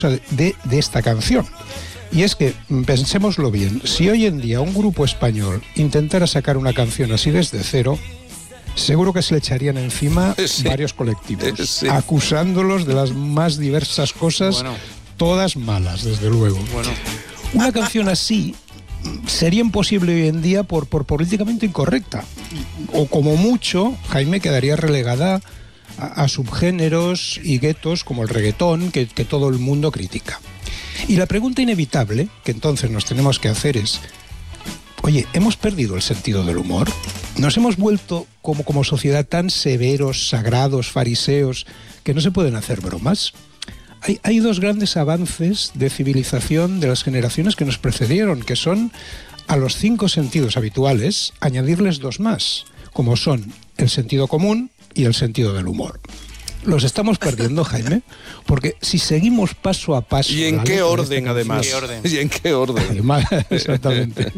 de esta canción. Y es que, pensémoslo bien, si hoy en día un grupo español intentara sacar una canción así desde cero, seguro que se le echarían encima varios colectivos, acusándolos de las más diversas cosas, todas malas, desde luego. Una canción así sería imposible hoy en día por políticamente incorrecta. O como mucho, Jaime, quedaría relegada a subgéneros y guetos como el reggaetón, que todo el mundo critica. Y la pregunta inevitable que entonces nos tenemos que hacer es: oye, ¿hemos perdido el sentido del humor? ¿Nos hemos vuelto como sociedad tan severos, sagrados, fariseos, que no se pueden hacer bromas? Hay dos grandes avances de civilización de las generaciones que nos precedieron, que son a los 5 sentidos habituales añadirles 2 más, como son el sentido común y el sentido del humor. Los estamos perdiendo, Jaime, porque si seguimos paso a paso... ¿Y en qué orden, además? ¿Y en qué orden? Exactamente.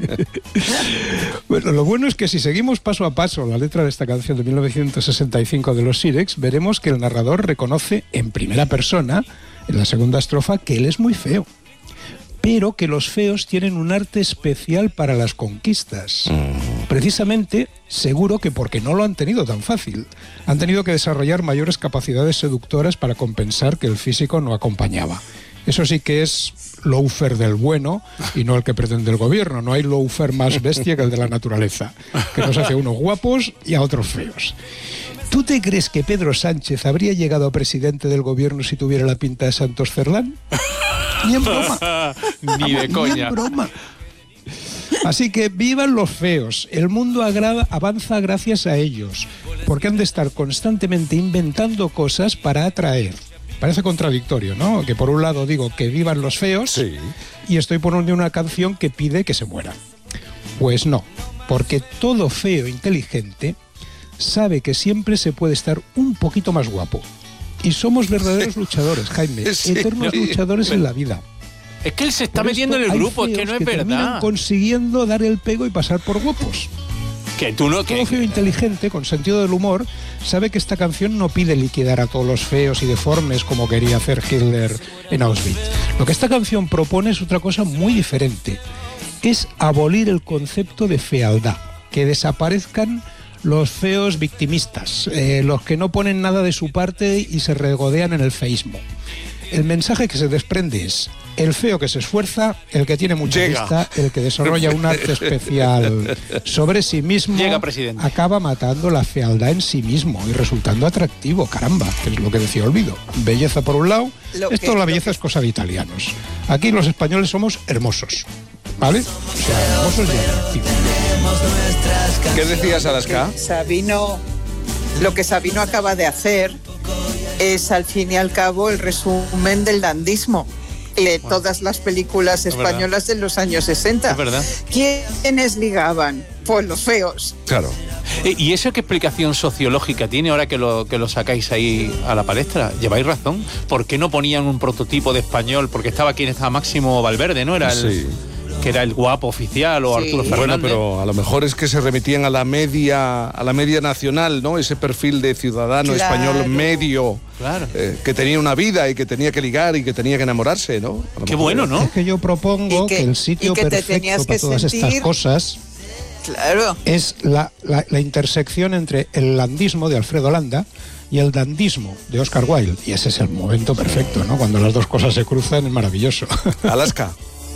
Bueno, lo bueno es que si seguimos paso a paso la letra de esta canción de 1965 de los Sirex, veremos que el narrador reconoce en primera persona, en la segunda estrofa, que él es muy feo, pero que los feos tienen un arte especial para las conquistas. Precisamente, seguro que porque no lo han tenido tan fácil. Han tenido que desarrollar mayores capacidades seductoras para compensar que el físico no acompañaba. Eso sí que es lawfare del bueno y no el que pretende el gobierno. No hay lawfare más bestia que el de la naturaleza, que nos hace a unos guapos y a otros feos. ¿Tú te crees que Pedro Sánchez habría llegado a presidente del gobierno si tuviera la pinta de Santos Cerdán? Ni en broma. Ni de coña. Ni en broma. Así que vivan los feos. El mundo avanza gracias a ellos, porque han de estar constantemente inventando cosas para atraer. Parece contradictorio, ¿no? Que por un lado digo que vivan los feos y estoy poniendo una canción que pide que se mueran. Pues no, porque todo feo inteligente sabe que siempre se puede estar un poquito más guapo. Y somos verdaderos luchadores, Jaime, eternos luchadores en la vida. Es que él se está metiendo en el grupo, es que no es verdad. Consiguiendo dar el pego y pasar por guapos. Que tú no... Todo feo inteligente, con sentido del humor, sabe que esta canción no pide liquidar a todos los feos y deformes como quería hacer Hitler en Auschwitz. Lo que esta canción propone es otra cosa muy diferente. Es abolir el concepto de fealdad, que desaparezcan los feos victimistas, los que no ponen nada de su parte y se regodean en el feísmo. El mensaje que se desprende es: el feo que se esfuerza, el que tiene mucha vista, el que desarrolla un arte especial sobre sí mismo, acaba matando la fealdad en sí mismo y resultando atractivo, caramba, que es lo que decía Olvido. Belleza por un lado, la belleza es cosa de italianos. Aquí los españoles somos hermosos, ¿vale? O sea, hermosos y atractivos. ¿Qué decías, Alaska? Lo que Sabino acaba de hacer es, al fin y al cabo, el resumen del dandismo de todas las películas españolas de los años 60. Es verdad. ¿Quiénes ligaban? Pues los feos. Claro. ¿Y eso qué explicación sociológica tiene ahora que lo sacáis ahí a la palestra? Lleváis razón. ¿Por qué no ponían un prototipo de español? Porque estaba Máximo Valverde, ¿no? Era que era el guapo oficial, o Arturo Fernández. Bueno, pero a lo mejor es que se remitían a la media nacional, ¿no? Ese perfil de ciudadano español medio, que tenía una vida y que tenía que ligar y que tenía que enamorarse, ¿no? Qué bueno, ¿no? Es que yo propongo que el sitio perfecto para todas estas cosas es la intersección entre el landismo de Alfredo Landa y el dandismo de Oscar Wilde. Y ese es el momento perfecto, ¿no? Cuando las dos cosas se cruzan es maravilloso. Alaska.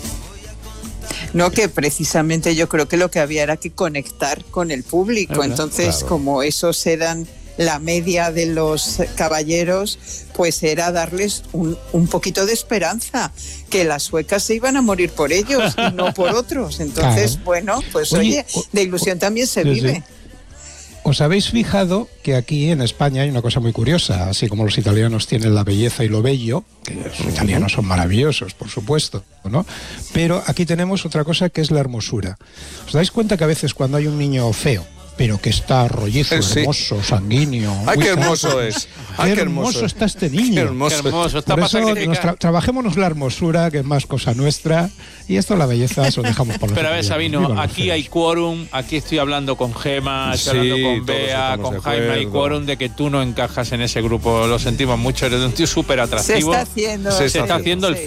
No, que precisamente yo creo que lo que había era que conectar con el público. Entonces, como esos eran la media de los caballeros, pues era darles un poquito de esperanza, que las suecas se iban a morir por ellos y no por otros. Entonces, bueno, pues oye, de ilusión también se vive. ¿Os habéis fijado que aquí en España hay una cosa muy curiosa? Así como los italianos tienen la belleza y lo bello, que los italianos son maravillosos, por supuesto, ¿no? Pero aquí tenemos otra cosa que es la hermosura. ¿Os dais cuenta que a veces cuando hay un niño feo pero que está rollizo, hermoso, sanguíneo. ¡Ay, qué hermoso es! ¡Ay, qué hermoso está este niño! ¡Qué hermoso! Está. Por eso trabajémonos la hermosura, que es más cosa nuestra, y esto, la belleza, eso dejamos para los. Pero a ver, Sabino, aquí hay quórum, aquí estoy hablando con Gema, estoy hablando con Bea, con Jaime, hay quórum de que tú no encajas en ese grupo, lo sentimos mucho, eres un tío súper atractivo. Se está haciendo el